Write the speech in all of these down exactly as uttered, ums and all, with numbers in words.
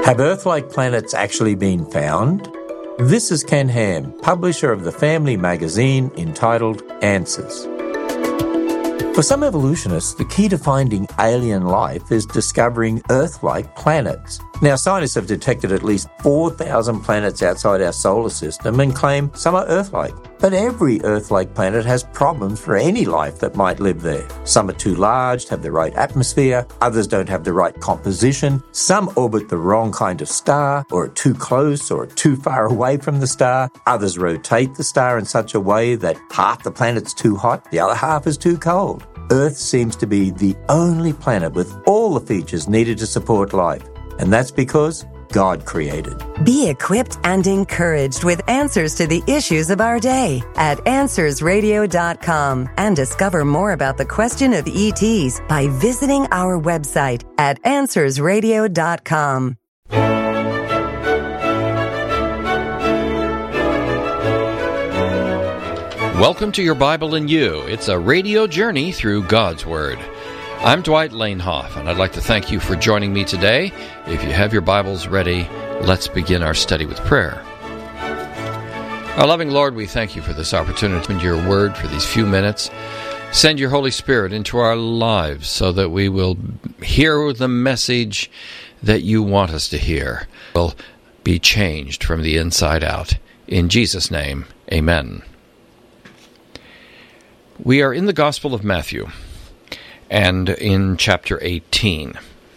Have Earth-like planets actually been found? This is Ken Ham, publisher of the family magazine entitled Answers. For some evolutionists, the key to finding alien life is discovering Earth-like planets. Now, scientists have detected at least four thousand planets outside our solar system and claim some are Earth-like. But every Earth-like planet has problems for any life that might live there. Some are too large to have the right atmosphere, others don't have the right composition, some orbit the wrong kind of star, or are too close or too far away from the star, others rotate the star in such a way that half the planet's too hot, the other half is too cold. Earth seems to be the only planet with all the features needed to support life, and that's because God created. Be equipped and encouraged with answers to the issues of our day at answers radio dot com and discover more about the question of E Ts by visiting our website at answers radio dot com. Welcome to Your Bible and You. It's a radio journey through God's Word. I'm Dwight Lanehoff, and I'd like to thank you for joining me today. If you have your Bibles ready, let's begin our study with prayer. Our loving Lord, we thank you for this opportunity and your Word for these few minutes. Send your Holy Spirit into our lives so that we will hear the message that you want us to hear. We'll be changed from the inside out. In Jesus' name, amen. We are in the Gospel of Matthew, and in chapter eighteen.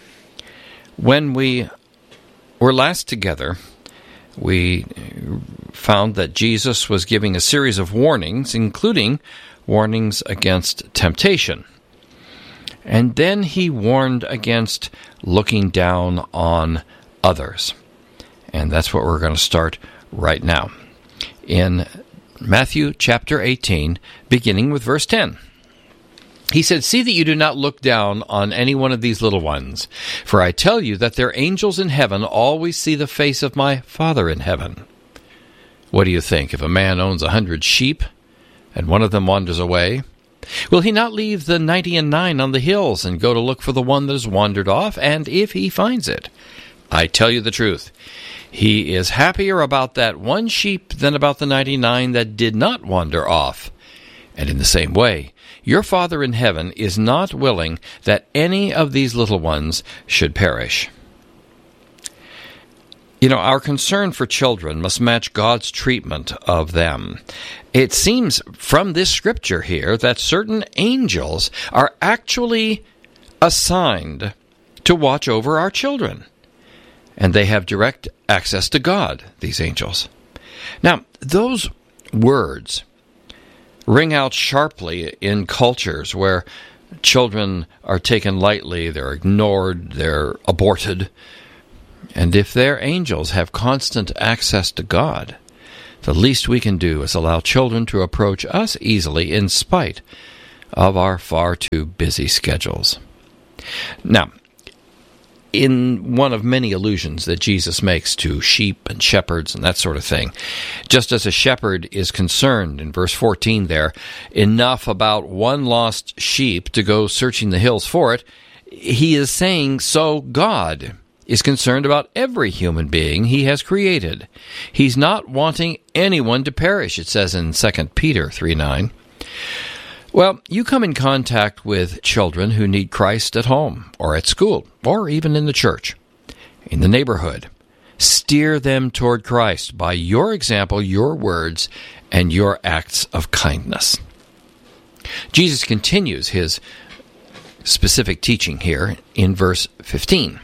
When we were last together, we found that Jesus was giving a series of warnings, including warnings against temptation. And then he warned against looking down on others. And that's what we're going to start right now. In Matthew chapter eighteen, beginning with verse ten. He said, "See that you do not look down on any one of these little ones, for I tell you that their angels in heaven always see the face of my Father in heaven. What do you think? If a man owns a hundred sheep, and one of them wanders away, will he not leave the ninety and nine on the hills and go to look for the one that has wandered off? And if he finds it, I tell you the truth, he is happier about that one sheep than about the ninety-nine that did not wander off. And in the same way, your Father in heaven is not willing that any of these little ones should perish." You know, our concern for children must match God's treatment of them. It seems from this scripture here that certain angels are actually assigned to watch over our children. And they have direct access to God, these angels. Now, those words ring out sharply in cultures where children are taken lightly, they're ignored, they're aborted. And if their angels have constant access to God, the least we can do is allow children to approach us easily in spite of our far too busy schedules. Now, in one of many allusions that Jesus makes to sheep and shepherds and that sort of thing, just as a shepherd is concerned, in verse fourteen there, enough about one lost sheep to go searching the hills for it, he is saying, so God is concerned about every human being he has created. He's not wanting anyone to perish, it says in Second Peter three nine. Well, you come in contact with children who need Christ at home, or at school, or even in the church, in the neighborhood. Steer them toward Christ by your example, your words, and your acts of kindness. Jesus continues his specific teaching here in verse fifteen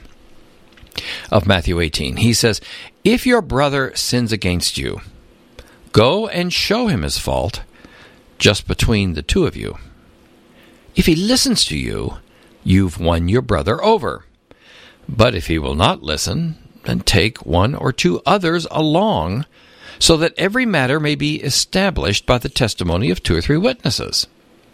of Matthew eighteen. He says, "If your brother sins against you, go and show him his fault, just between the two of you. If he listens to you, you've won your brother over. But if he will not listen, then take one or two others along, so that every matter may be established by the testimony of two or three witnesses.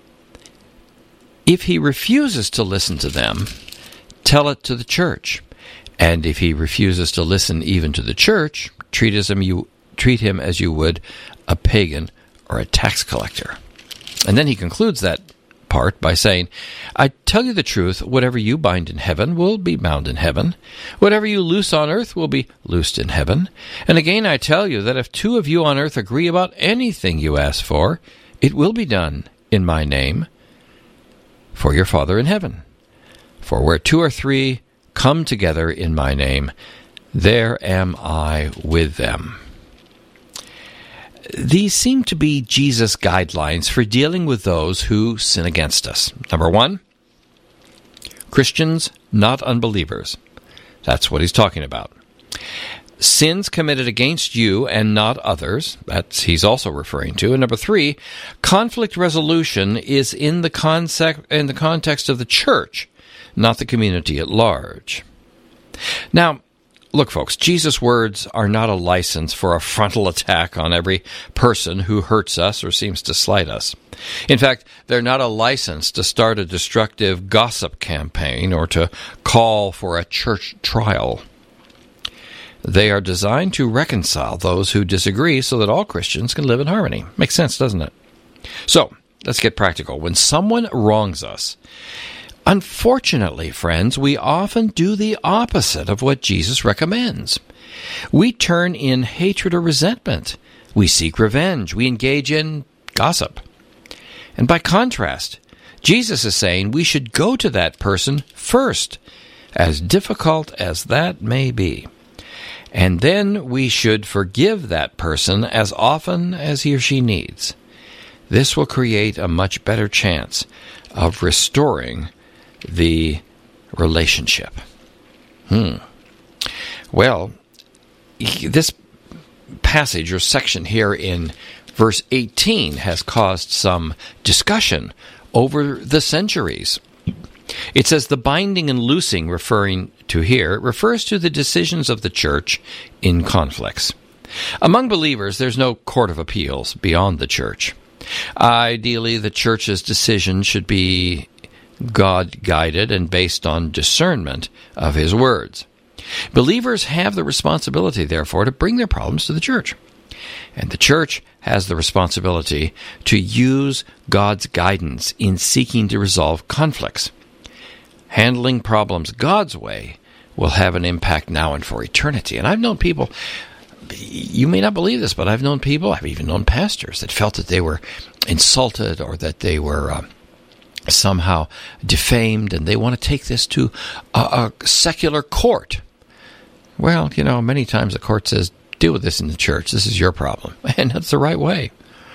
If he refuses to listen to them, tell it to the church. And if he refuses to listen even to the church, treat as you treat him as you would a pagan or a tax collector." And then he concludes that part by saying, I tell you the truth, whatever you bind in heaven will be bound in heaven. Whatever you loose on earth will be loosed in heaven. And again I tell you that if two of you on earth agree about anything you ask for, it will be done in my name for your Father in heaven. For where two or three come together in my name, there am I with them. These seem to be Jesus' guidelines for dealing with those who sin against us. Number one, Christians, not unbelievers. That's what he's talking about. Sins committed against you and not others. That's he's also referring to. And number three, conflict resolution is in the concept in the context of the church, not the community at large. Now, look, folks, Jesus' words are not a license for a frontal attack on every person who hurts us or seems to slight us. In fact, they're not a license to start a destructive gossip campaign or to call for a church trial. They are designed to reconcile those who disagree so that all Christians can live in harmony. Makes sense, doesn't it? So, let's get practical. When someone wrongs us, unfortunately, friends, we often do the opposite of what Jesus recommends. We turn in hatred or resentment. We seek revenge. We engage in gossip. And by contrast, Jesus is saying we should go to that person first, as difficult as that may be. And then we should forgive that person as often as he or she needs. This will create a much better chance of restoring the relationship. Hmm. Well, this passage or section here in verse eighteen has caused some discussion over the centuries. It says the binding and loosing, referring to here, refers to the decisions of the church in conflicts. Among believers, there's no court of appeals beyond the church. Ideally, the church's decision should be God-guided and based on discernment of His words. Believers have the responsibility, therefore, to bring their problems to the church. And the church has the responsibility to use God's guidance in seeking to resolve conflicts. Handling problems God's way will have an impact now and for eternity. And I've known people, you may not believe this, but I've known people, I've even known pastors that felt that they were insulted or that they were uh, somehow defamed, and they want to take this to a, a secular court. Well, you know, many times the court says, deal with this in the church. This is your problem. And that's the right way.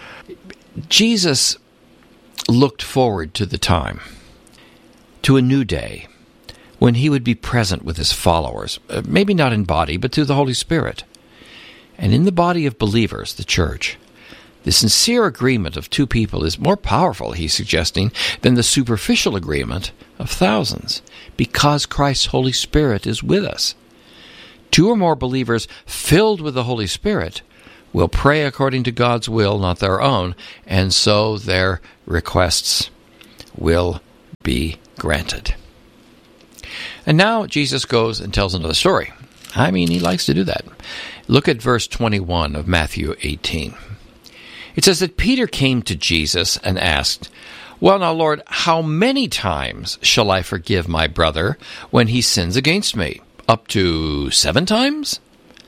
Jesus looked forward to the time, to a new day, when he would be present with his followers, maybe not in body, but through the Holy Spirit. And in the body of believers, the church, the sincere agreement of two people is more powerful, he's suggesting, than the superficial agreement of thousands, because Christ's Holy Spirit is with us. Two or more believers filled with the Holy Spirit will pray according to God's will, not their own, and so their requests will be granted. And now Jesus goes and tells another story. I mean, he likes to do that. Look at verse twenty-one of Matthew eighteen. It says that Peter came to Jesus and asked, "Well, now, Lord, how many times shall I forgive my brother when he sins against me? Up to seven times?"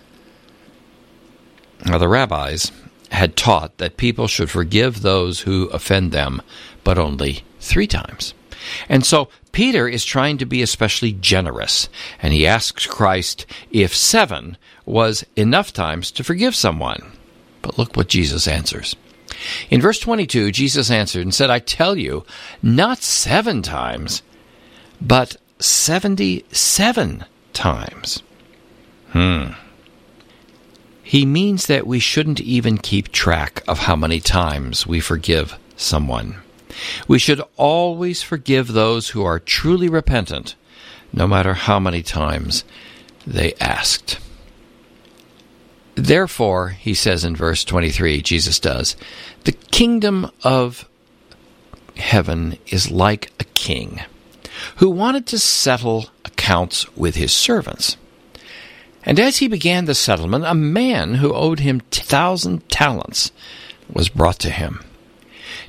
Now, the rabbis had taught that people should forgive those who offend them, but only three times. And so Peter is trying to be especially generous, and he asks Christ if seven was enough times to forgive someone. But look what Jesus answers. In verse twenty-two, Jesus answered and said, "I tell you, not seven times, but seventy-seven times." Hmm. He means that we shouldn't even keep track of how many times we forgive someone. We should always forgive those who are truly repentant, no matter how many times they asked. Therefore, he says in verse twenty-three, Jesus does, the kingdom of heaven is like a king who wanted to settle accounts with his servants. And as he began the settlement, a man who owed him ten thousand talents was brought to him.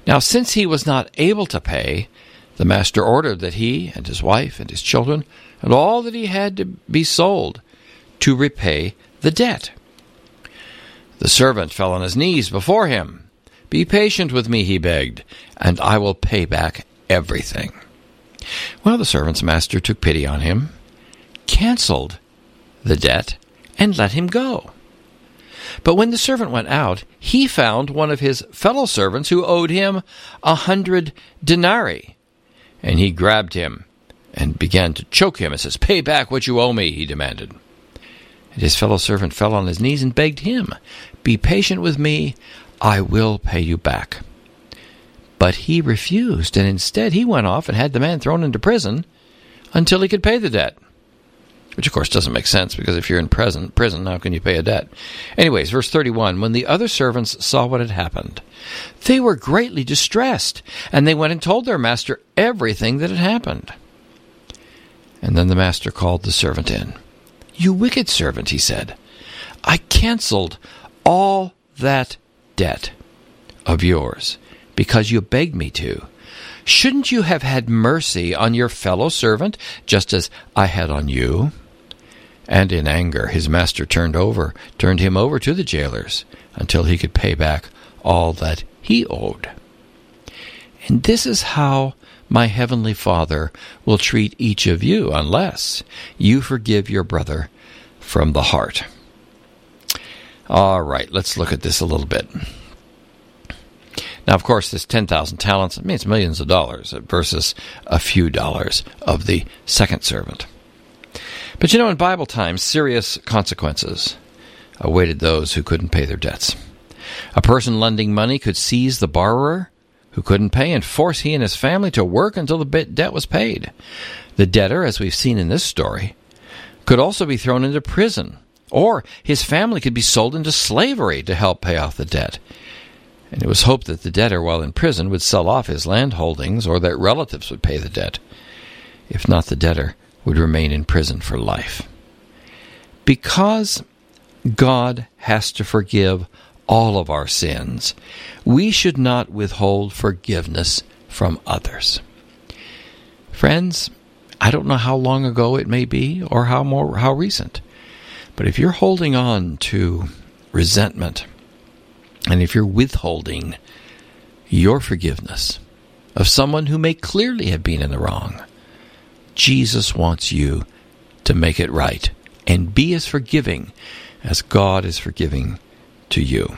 Now, since he was not able to pay, the master ordered that he and his wife and his children and all that he had to be sold to repay the debt. The servant fell on his knees before him. "Be patient with me," he begged, "and I will pay back everything." Well, the servant's master took pity on him, canceled the debt, and let him go. But when the servant went out, he found one of his fellow servants who owed him a hundred denarii. And he grabbed him and began to choke him and says, "Pay back what you owe me," he demanded. And his fellow servant fell on his knees and begged him, "Be patient with me, I will pay you back." But he refused, and instead he went off and had the man thrown into prison until he could pay the debt. Which, of course, doesn't make sense, because if you're in prison, prison, how can you pay a debt? Anyways, verse thirty-one, when the other servants saw what had happened, they were greatly distressed, and they went and told their master everything that had happened. And then the master called the servant in. "You wicked servant," he said, "I canceled all that debt of yours because you begged me to. Shouldn't you have had mercy on your fellow servant, just as I had on you?" And in anger his master turned over, turned him over to the jailers until he could pay back all that he owed. And this is how my heavenly Father will treat each of you unless you forgive your brother from the heart. All right, let's look at this a little bit. Now, of course, this ten thousand talents, it means millions of dollars versus a few dollars of the second servant. But you know, in Bible times, serious consequences awaited those who couldn't pay their debts. A person lending money could seize the borrower who couldn't pay and force he and his family to work until the debt was paid. The debtor, as we've seen in this story, could also be thrown into prison, or his family could be sold into slavery to help pay off the debt. And it was hoped that the debtor, while in prison, would sell off his land holdings or that relatives would pay the debt. If not, the debtor would remain in prison for life. Because God has to forgive all of our sins, we should not withhold forgiveness from others. Friends, I don't know how long ago it may be or how more how recent, but if you're holding on to resentment, and if you're withholding your forgiveness of someone who may clearly have been in the wrong, Jesus wants you to make it right and be as forgiving as God is forgiving to you.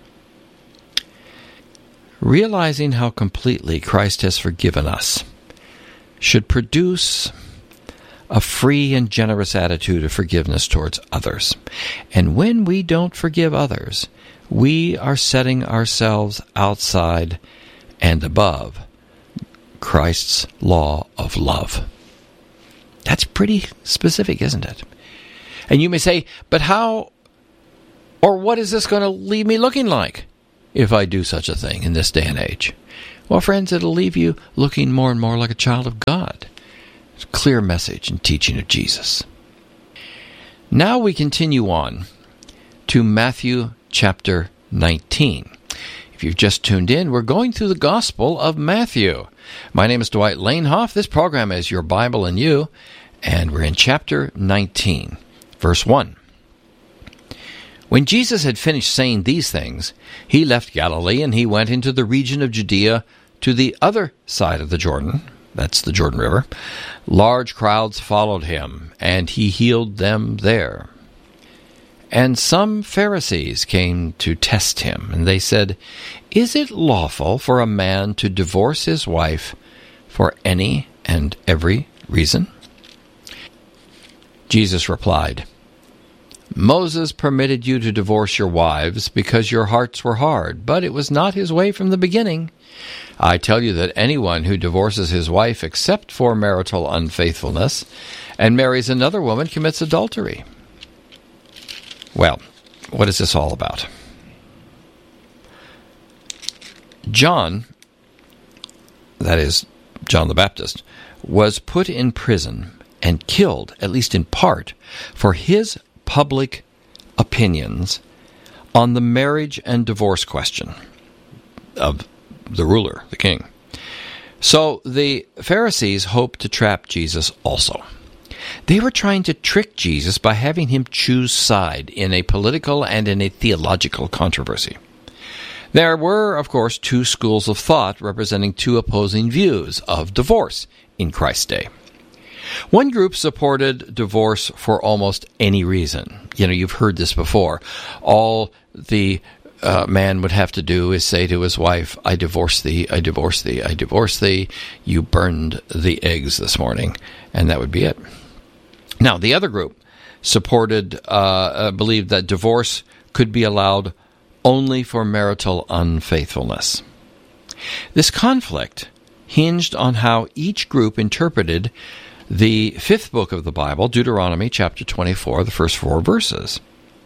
Realizing how completely Christ has forgiven us should produce a free and generous attitude of forgiveness towards others. And when we don't forgive others, we are setting ourselves outside and above Christ's law of love. That's pretty specific, isn't it? And you may say, but how or what is this going to leave me looking like if I do such a thing in this day and age? Well, friends, it'll leave you looking more and more like a child of God. It's a clear message and teaching of Jesus. Now we continue on to Matthew chapter nineteen. If you've just tuned in, we're going through the Gospel of Matthew. My name is Dwight Lanehoff. This program is Your Bible and You, and we're in chapter nineteen, verse one. When Jesus had finished saying these things, he left Galilee and he went into the region of Judea to the other side of the Jordan. That's the Jordan River. Large crowds followed him, and he healed them there. And some Pharisees came to test him, and they said, "Is it lawful for a man to divorce his wife for any and every reason?" Jesus replied, "Moses permitted you to divorce your wives because your hearts were hard, but it was not his way from the beginning. I tell you that anyone who divorces his wife except for marital unfaithfulness and marries another woman commits adultery." Well, what is this all about? John, that is, John the Baptist, was put in prison and killed, at least in part, for his public opinions on the marriage and divorce question of the ruler, the king. So the Pharisees hoped to trap Jesus also. They were trying to trick Jesus by having him choose side in a political and in a theological controversy. There were, of course, two schools of thought representing two opposing views of divorce in Christ's day. One group supported divorce for almost any reason. You know, you've heard this before. All the uh, man would have to do is say to his wife, I divorce thee, I divorce thee, I divorce thee. You burned the eggs this morning. And that would be it. Now, the other group supported, uh, uh, believed that divorce could be allowed only for marital unfaithfulness. This conflict hinged on how each group interpreted the fifth book of the Bible, Deuteronomy chapter twenty-four, the first four verses.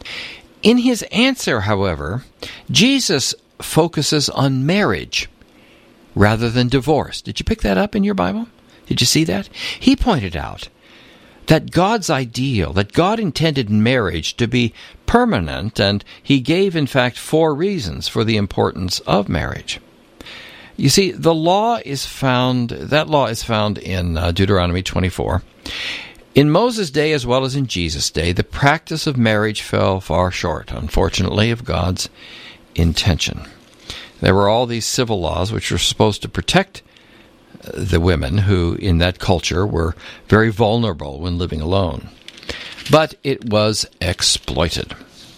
In his answer, however, Jesus focuses on marriage rather than divorce. Did you pick that up in your Bible? Did you see that? He pointed out that God's ideal, that God intended marriage to be permanent, and he gave, in fact, four reasons for the importance of marriage. You see, the law is found, that law is found in uh, Deuteronomy twenty-four. In Moses' day as well as in Jesus' day, the practice of marriage fell far short, unfortunately, of God's intention. There were all these civil laws which were supposed to protect the women who, in that culture, were very vulnerable when living alone. But it was exploited.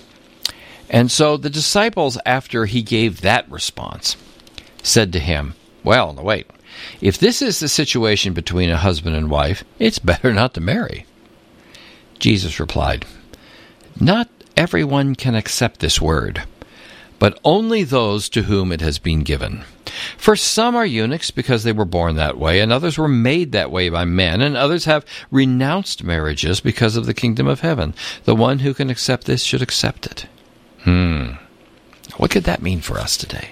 And so the disciples, after he gave that response, said to him, well, no, wait, if this is the situation between a husband and wife, it's better not to marry. Jesus replied, not everyone can accept this word, but only those to whom it has been given. For some are eunuchs because they were born that way, and others were made that way by men, and others have renounced marriages because of the kingdom of heaven. The one who can accept this should accept it. Hmm. What could that mean for us today?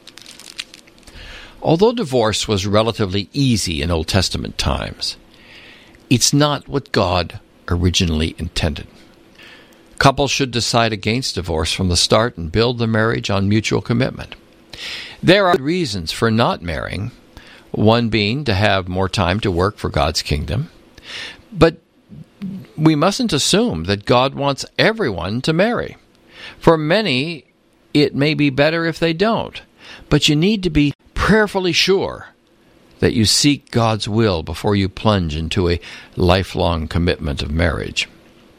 Although divorce was relatively easy in Old Testament times, it's not what God originally intended. Couples should decide against divorce from the start and build the marriage on mutual commitment. There are reasons for not marrying, one being to have more time to work for God's kingdom. But we mustn't assume that God wants everyone to marry. For many, it may be better if they don't, but you need to be prayerfully sure that you seek God's will before you plunge into a lifelong commitment of marriage.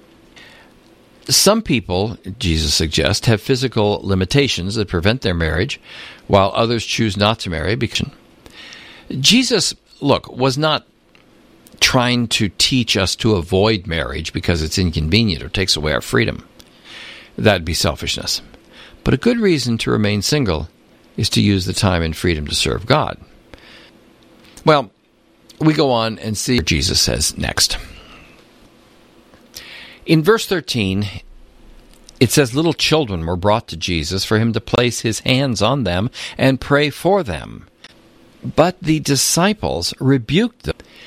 Some people, Jesus suggests, have physical limitations that prevent their marriage, while others choose not to marry. Because Jesus, look, was not trying to teach us to avoid marriage because it's inconvenient or takes away our freedom. That'd be selfishness. But a good reason to remain single is to use the time and freedom to serve God. Well, we go on and see what Jesus says next. In verse thirteen, it says, little children were brought to Jesus for him to place his hands on them and pray for them. But the disciples rebuked them.